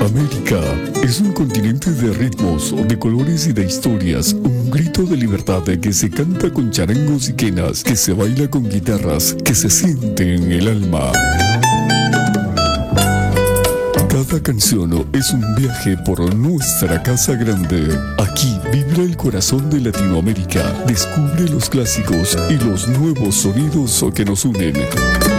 América es un continente de ritmos, de colores y de historias, un grito de libertad que se canta con charangos y quenas, que se baila con guitarras, que se siente en el alma. Cada canción es un viaje por nuestra casa grande. Aquí vibra el corazón de Latinoamérica. Descubre los clásicos y los nuevos sonidos que nos unen.